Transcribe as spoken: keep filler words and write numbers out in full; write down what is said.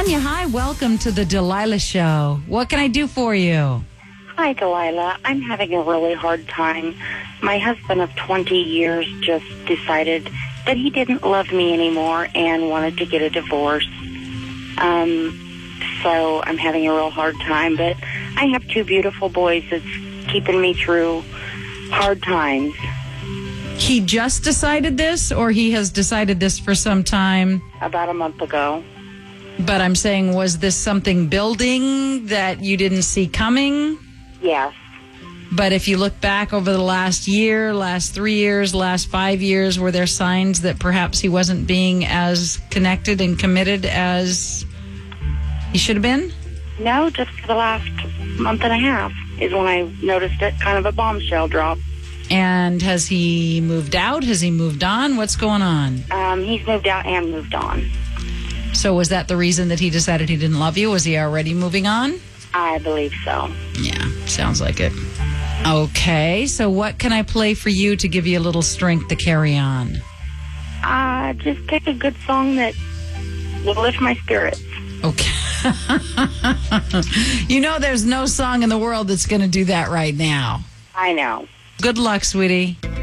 Tanya, hi. Welcome to the Delilah Show. What can I do for you? Hi, Delilah. I'm having a really hard time. My husband of twenty years just decided that he didn't love me anymore and wanted to get a divorce. Um, so I'm having a real hard time, but I have two beautiful boys that's keeping me through hard times. He just decided this, or he has decided this for some time? About a month ago. But I'm saying, was this something building that you didn't see coming? Yes. But if you look back over the last year, last three years, last five years, were there signs that perhaps he wasn't being as connected and committed as he should have been? No, just for the last month and a half is when I noticed it, kind of a bombshell drop. And has he moved out? Has he moved on? What's going on? Um, he's moved out and moved on. So was that the reason that he decided he didn't love you? Was he already moving on? I believe so. Yeah, sounds like it. Okay, so what can I play for you to give you a little strength to carry on? Uh, just pick a good song that will lift my spirits. Okay. You know there's no song in the world that's going to do that right now. I know. Good luck, sweetie.